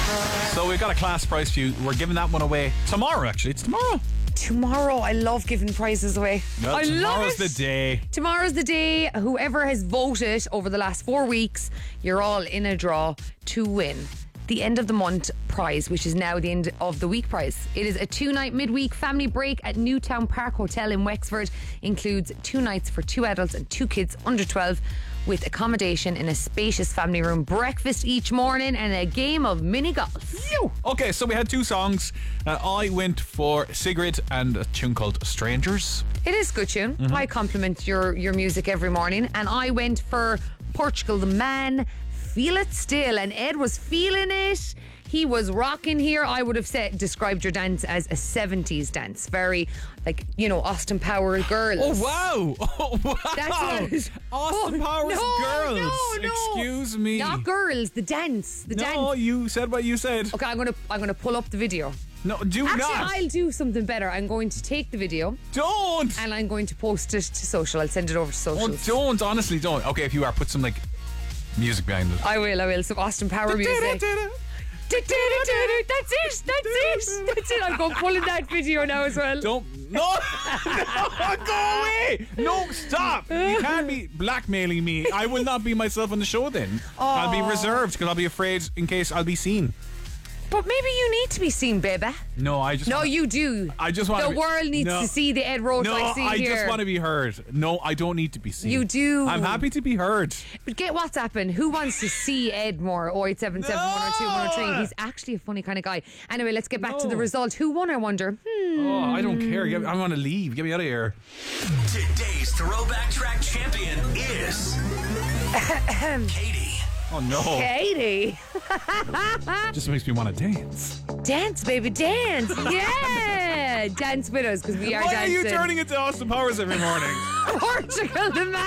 So we've got a class prize for you. We're giving that one away tomorrow, actually. It's tomorrow. Tomorrow, I love giving prizes away. Well, I love tomorrow's it. the day. Tomorrow's the day. Whoever has voted over the last 4 weeks, you're all in a draw to win the end of the month prize, which is now the end of the week prize. It is a 2-night midweek family break at Newtown Park Hotel in Wexford. Includes 2 nights for 2 adults and 2 kids under 12 with accommodation in a spacious family room, breakfast each morning and a game of mini golf. Phew. Okay, so we had 2 songs. I went for Sigrid and a tune called Strangers. It is a good tune. I compliment your music every morning. And I went for Portugal the Man, Feel It Still. And Ed was feeling it. He was rocking here. I would have described your dance as a 70s dance. Very, Austin Powers Girls. Oh, wow. Oh, wow. That's what it is. Austin Powers Girls. No. Excuse me. Not girls, the dance. No, you said what you said. Okay, I'm gonna pull up the video. No, do Actually, not. I'll do something better. I'm going to take the video Don't. and I'm going to post it to social. I'll send it over to socials. Don't. Honestly, don't. Okay, if you are, put some, music behind it. I will. Some Austin Power music. That's it. I'm going pulling that video now as well. Don't. No. No, go away. No, stop. You can't be blackmailing me. I will not be myself on the show then. I'll be reserved because I'll be afraid in case I'll be seen. But maybe you need to be seen, baby. No, I just... No, you do. I just want The world needs to see the Ed Roach I see here. No, I just want to be heard. No, I don't need to be seen. You do. I'm happy to be heard. But get WhatsApping. Who wants to see Ed more? 0877 102 103. He's actually a funny kind of guy. Anyway, let's get back to the result. Who won, I wonder? Oh, I don't care. I want to leave. Get me out of here. Today's throwback track champion is Katie. Oh, no. Katie. Just makes me want to dance. Dance, baby, dance. Yeah. Dance with us because we are Why dancing. are you turning into Austin Powers every morning? Portugal the Man.